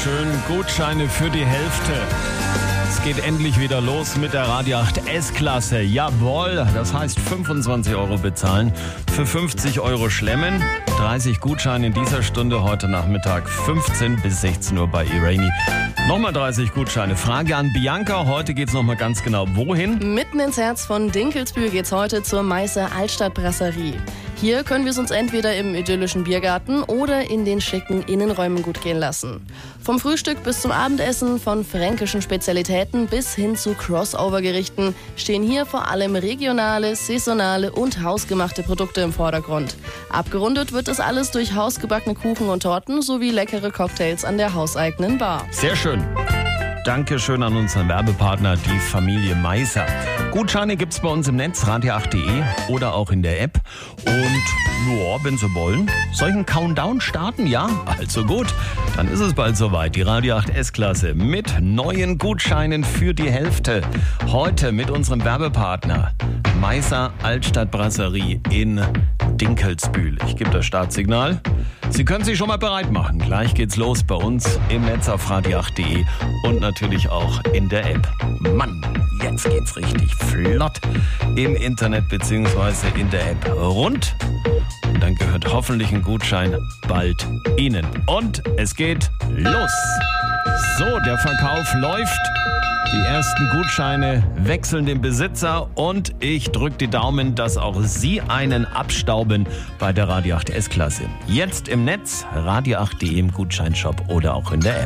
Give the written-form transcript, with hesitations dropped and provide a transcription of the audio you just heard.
schön. Gutscheine für die Hälfte. Es geht endlich wieder los mit der Radio 8 S-Klasse. Jawohl, das heißt 25 € bezahlen, für 50 € schlemmen. 30 Gutscheine in dieser Stunde heute Nachmittag 15 bis 16 Uhr bei Irani. Nochmal 30 Gutscheine. Frage an Bianca. Heute geht's nochmal ganz genau wohin? Mitten ins Herz von Dinkelsbühl geht's heute zur Meißer Altstadt Brasserie. Hier können wir es uns entweder im idyllischen Biergarten oder in den schicken Innenräumen gut gehen lassen. Vom Frühstück bis zum Abendessen, von fränkischen Spezialitäten bis hin zu Crossover-Gerichten stehen hier vor allem regionale, saisonale und hausgemachte Produkte im Vordergrund. Abgerundet wird das alles durch hausgebackene Kuchen und Torten sowie leckere Cocktails an der hauseigenen Bar. Sehr schön. Dankeschön an unseren Werbepartner, die Familie Meißer. Gutscheine gibt's bei uns im Netz, radio8.de oder auch in der App. Und ja, wenn Sie wollen, soll ich einen Countdown starten? Ja? Also gut, dann ist es bald soweit. Die Radio 8 S-Klasse mit neuen Gutscheinen für die Hälfte. Heute mit unserem Werbepartner Meißer Altstadt Brasserie in Dinkelsbühl. Ich gebe das Startsignal. Sie können sich schon mal bereit machen. Gleich geht's los bei uns im Netz auf radio8.de und natürlich auch in der App. Mann, jetzt geht's richtig flott im Internet bzw. in der App rund. Und dann gehört hoffentlich ein Gutschein bald Ihnen. Und es geht los. So, der Verkauf läuft. Die ersten Gutscheine wechseln den Besitzer und ich drücke die Daumen, dass auch Sie einen abstauben bei der Radio 8 S-Klasse. Jetzt im Netz, radio8.de im Gutscheinshop oder auch in der App.